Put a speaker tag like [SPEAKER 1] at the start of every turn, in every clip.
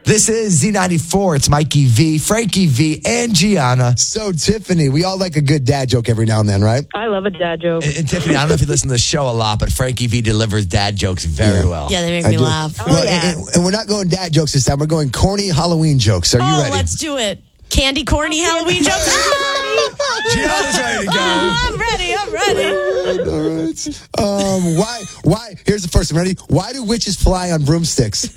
[SPEAKER 1] This is Z94. It's Mikey V, Frankie V, and Gianna.
[SPEAKER 2] So, Tiffany, we all like a good dad joke every now and then, right?
[SPEAKER 3] I love a dad joke.
[SPEAKER 1] And Tiffany, I don't know if you listen to the show a lot, but Frankie V delivers dad jokes very well.
[SPEAKER 4] Yeah, they make
[SPEAKER 2] I
[SPEAKER 4] me
[SPEAKER 2] do.
[SPEAKER 4] laugh.
[SPEAKER 3] Oh, yeah.
[SPEAKER 2] And we're not going dad jokes this time. We're going corny Halloween jokes. Are you ready?
[SPEAKER 4] Let's do it. Candy corny Halloween jokes.
[SPEAKER 1] Gianna's ready to go.
[SPEAKER 4] I'm ready.
[SPEAKER 2] All right. Why? Here's the first one. Ready? Why do witches fly on broomsticks?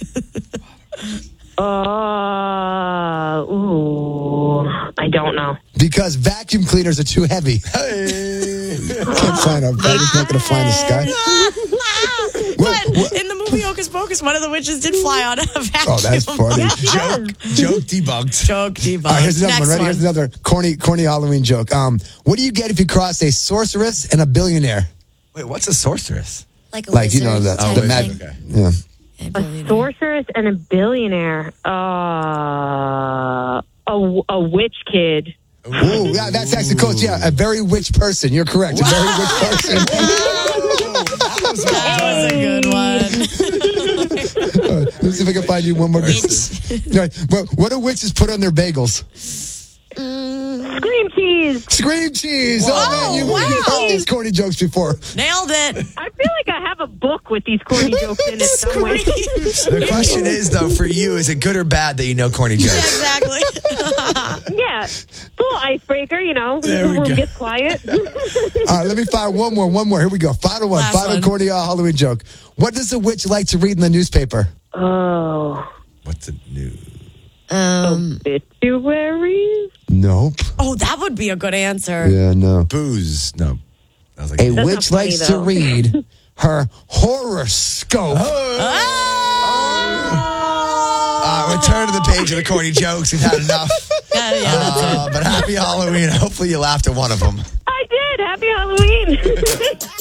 [SPEAKER 3] I don't know.
[SPEAKER 2] Because vacuum cleaners are too heavy. Hey. Can't find a bird. It's not going to fly in the sky.
[SPEAKER 4] But in the movie Hocus Pocus, one of the witches did fly on a vacuum.
[SPEAKER 2] Oh, that's funny.
[SPEAKER 1] Joke debunked.
[SPEAKER 4] Joke debunked.
[SPEAKER 2] All right, here's another
[SPEAKER 4] Next
[SPEAKER 2] one. Ready? Here's another corny Halloween joke. What do you get if you cross a sorceress and a billionaire?
[SPEAKER 1] Wait, what's a sorceress?
[SPEAKER 4] Like a
[SPEAKER 2] Like, you know,
[SPEAKER 4] wizard
[SPEAKER 2] the
[SPEAKER 4] type
[SPEAKER 2] magic.
[SPEAKER 4] thing.
[SPEAKER 1] Okay.
[SPEAKER 2] Yeah.
[SPEAKER 4] A
[SPEAKER 3] A
[SPEAKER 4] billionaire.
[SPEAKER 3] sorceress and a billionaire. A witch kid.
[SPEAKER 2] Ooh, yeah, that's actually close. Yeah, a very witch person. You're correct. A very witch person.
[SPEAKER 4] That was a good one.
[SPEAKER 2] Let me see if I can find you one more. What do witches put on their bagels?
[SPEAKER 3] Cream cheese.
[SPEAKER 2] Scream cheese.
[SPEAKER 4] Whoa,
[SPEAKER 2] Oh, man, you've heard these corny jokes before.
[SPEAKER 4] Nailed it.
[SPEAKER 3] I feel like I have a book with these corny jokes in it somewhere.
[SPEAKER 1] The question is, though, for you, is it good or bad that you know corny jokes?
[SPEAKER 4] Exactly.
[SPEAKER 3] Yeah. Little icebreaker, you know. The room gets quiet.
[SPEAKER 2] All right, let me find one more. Here we go. Final one.
[SPEAKER 4] Last
[SPEAKER 2] Final
[SPEAKER 4] one.
[SPEAKER 2] corny Halloween joke. What does a witch like to read in the newspaper?
[SPEAKER 3] Oh.
[SPEAKER 1] What's the news?
[SPEAKER 3] Obituaries?
[SPEAKER 2] Nope.
[SPEAKER 4] Oh, that would be a good answer.
[SPEAKER 2] Yeah, no.
[SPEAKER 1] Booze. No. I was like,
[SPEAKER 2] A
[SPEAKER 3] That's
[SPEAKER 2] witch
[SPEAKER 3] not funny,
[SPEAKER 2] likes to
[SPEAKER 3] though.
[SPEAKER 2] read her horoscope.
[SPEAKER 1] Return to the page of the corny jokes. We've had enough.
[SPEAKER 4] Yeah, that's it.
[SPEAKER 1] But happy Halloween. Hopefully you laughed at one of them.
[SPEAKER 3] I did. Happy Halloween.